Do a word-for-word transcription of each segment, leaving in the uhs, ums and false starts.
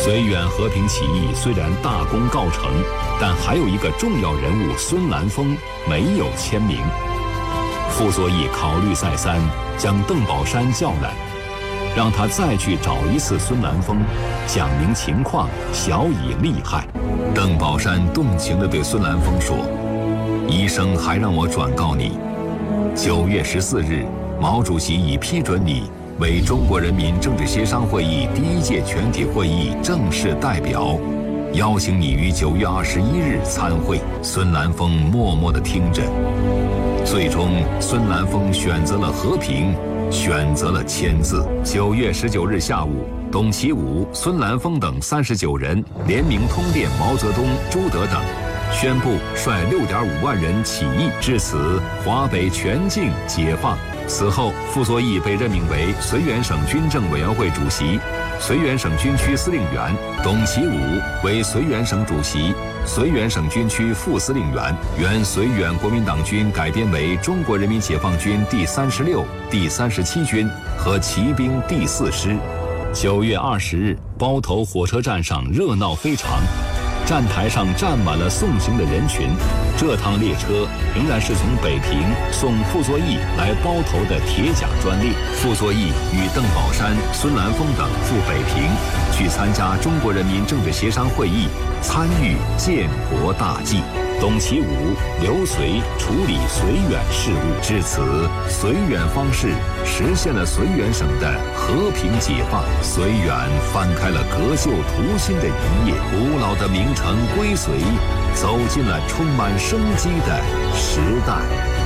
绥远和平起义虽然大功告成，但还有一个重要人物孙兰峰没有签名。傅作义考虑再三，将邓宝山叫来，让他再去找一次孙兰峰，讲明情况，晓以利害。邓宝山动情地对孙兰峰说：“医生还让我转告你，九月十四日，毛主席已批准你为中国人民政治协商会议第一届全体会议正式代表，邀请你于九月二十一日参会。”孙兰峰默默地听着。最终，孙兰峰选择了和平，选择了签字。九月十九日下午，董其武、孙兰峰等三十九人联名通电毛泽东、朱德等，宣布率六点五万人起义。至此，华北全境解放。此后，傅作义被任命为绥远省军政委员会主席、绥远省军区司令员，董其武为绥远省主席、绥远省军区副司令员。原绥远国民党军改编为中国人民解放军第三十六、第三十七军和骑兵第四师。九月二十日，包头火车站上热闹非常，站台上站满了送行的人群。这趟列车仍然是从北平送傅作义来包头的铁甲专列。傅作义与邓宝山、孙兰峰等赴北平，去参加中国人民政治协商会议，参与建国大计。董其武留绥处理绥远事务，至此，绥远方式实现了绥远省的和平解放。绥远翻开了革旧图新的一页，古老的名城归绥，走进了充满生机的时代。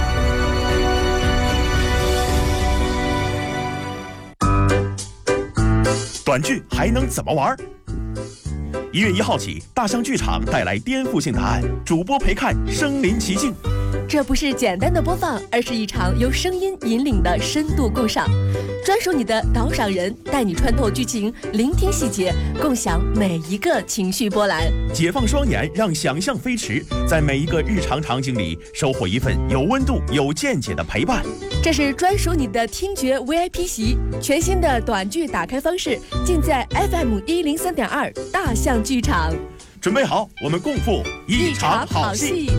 短剧还能怎么玩？一月一号起，大象剧场带来颠覆性答案，主播陪看身临其境。 这不是简单的播放，而是一场由声音引领的深度共赏。专属你的导赏人，带你穿透剧情，聆听细节，共享每一个情绪波澜。 解放双眼，让想象飞驰，在每一个日常场景里收获一份有温度、有见解的陪伴。 这是专属你的听觉 V I P 席，全新的短剧打开方式，尽在 F M 一零三点二大象剧场。 准备好，我们共赴一场好戏。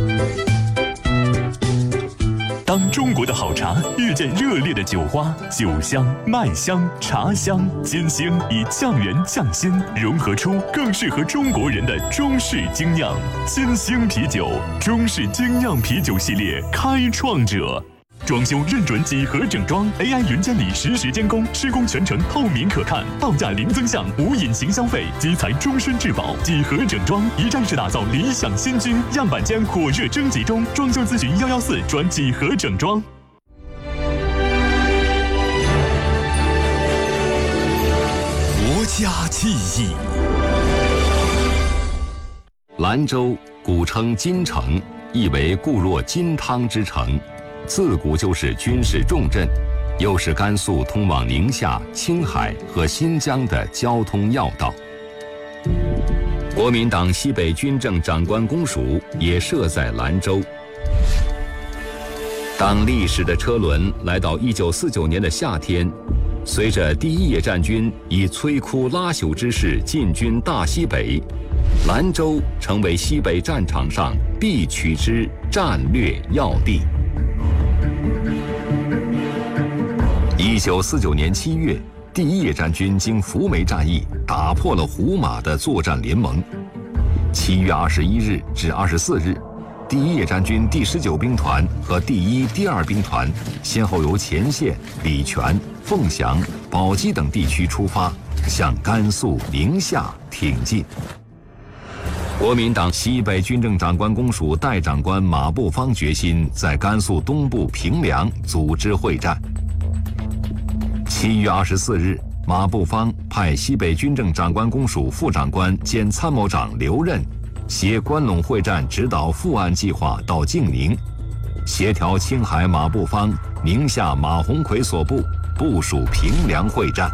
当中国的好茶遇见热烈的酒花，酒香、麦香、茶香、金星以匠人匠心融合出更适合中国人的中式精酿。金星啤酒，中式精酿啤酒系列开创者。装修认准几何整装 ，A I 云监理实时监工，施工全程透明可看，报价零增项，无隐形消费，基材终身质保。几何整装一站式打造理想新居，样板间火热征集中，装修咨询幺幺四转几何整装。 国家记忆。 兰州古称金城，意为固若金汤之城。自古就是军事重镇，又是甘肃通往宁夏、青海和新疆的交通要道。国民党西北军政长官公署也设在兰州。当历史的车轮来到一九四九年的夏天，随着第一野战军以摧枯拉朽之势进军大西北，兰州成为西北战场上必取之战略要地。一九四九年七月，第一野战军经扶梅战役打破了胡马的作战联盟。七月二十一日至二十四日，第一野战军第十九兵团和第一、第二兵团先后由前线、礼泉、凤翔、宝鸡等地区出发，向甘肃、宁夏挺进。国民党西北军政长官公署代长官马步芳决心在甘肃东部平凉组织会战。七月二十四日，马步芳派西北军政长官公署副长官兼参谋长刘任携关陇会战指导副案计划到晋宁，协调青海马步芳、宁夏马鸿逵所部部署平凉会战。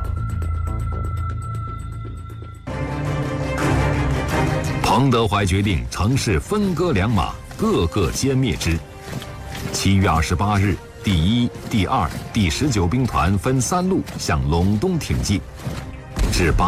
彭德怀决定乘势分割两马，各个歼灭之。七月二十八日，第一、第二、第十九兵团分三路向陇东挺进，至八